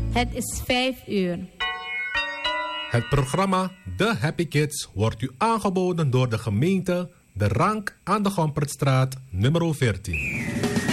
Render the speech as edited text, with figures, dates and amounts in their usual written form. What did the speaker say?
Het is 5 uur. Het programma The Happy Kids wordt u aangeboden door de gemeente De Rank aan de Gompertstraat nummer 14.